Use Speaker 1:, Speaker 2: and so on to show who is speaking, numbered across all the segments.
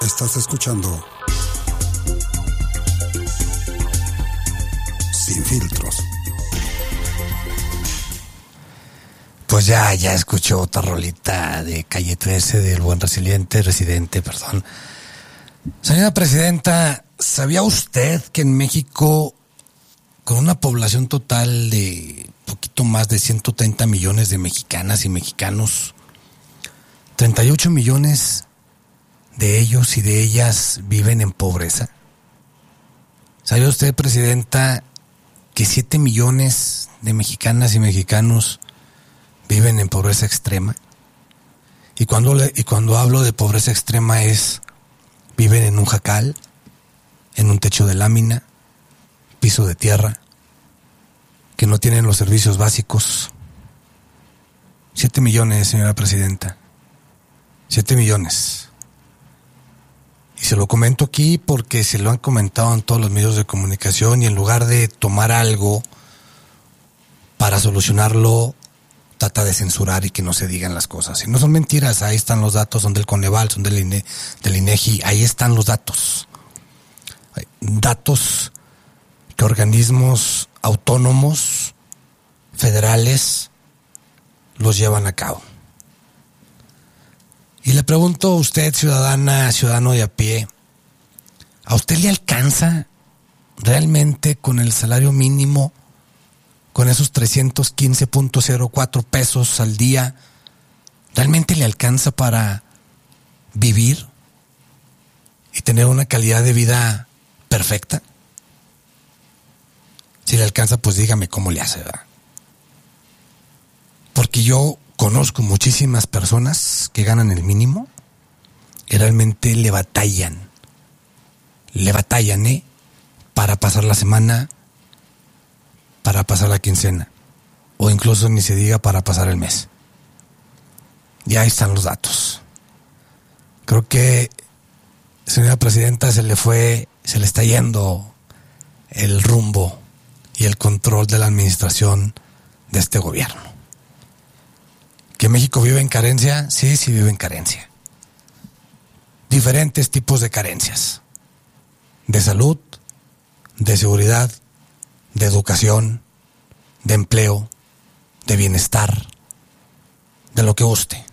Speaker 1: Estás escuchando Sin Filtros.
Speaker 2: Pues ya escuchó otra rolita de Calle 13 del buen residente. Señora Presidenta, ¿sabía usted que en México, con una población total de poquito más de 130 millones de mexicanas y mexicanos, 38 millones de ellos y de ellas viven en pobreza? ¿Sabía usted, Presidenta, que 7 millones de mexicanas y mexicanos viven en pobreza extrema? Y cuando hablo de pobreza extrema viven en un jacal, en un techo de lámina, piso de tierra, que no tienen los servicios básicos. 7 millones, señora Presidenta. 7 millones. Y se lo comento aquí porque se lo han comentado en todos los medios de comunicación y en lugar de tomar algo para solucionarlo, trata de censurar y que no se digan las cosas. Y no son mentiras, ahí están los datos, son del Coneval, son del INEGI, ahí están los datos. Datos que organismos autónomos, federales, los llevan a cabo. Y le pregunto a usted, ciudadano de a pie, ¿a usted le alcanza realmente con el salario mínimo, con esos 315.04 pesos al día, realmente le alcanza para vivir y tener una calidad de vida perfecta? Si le alcanza, pues dígame cómo le hace, ¿verdad? Porque yo conozco muchísimas personas que ganan el mínimo y realmente le batallan, para pasar la semana, para pasar la quincena, o incluso ni se diga para pasar el mes. Y ahí están los datos. Creo que, señora Presidenta, se le está yendo el rumbo y el control de la administración de este gobierno. ¿Que México vive en carencia? Sí vive en carencia. Diferentes tipos de carencias. De salud, de seguridad, de educación, de empleo, de bienestar, de lo que guste.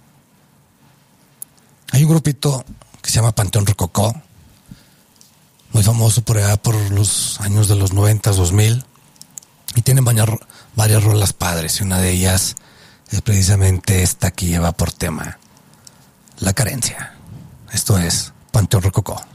Speaker 2: Hay un grupito que se llama Panteón Rococó, muy famoso por allá por los años de los 90, 2000, y tienen varias rolas padres, y una de ellas es precisamente esta que lleva por tema la carencia. Esto es Panteón Rococó.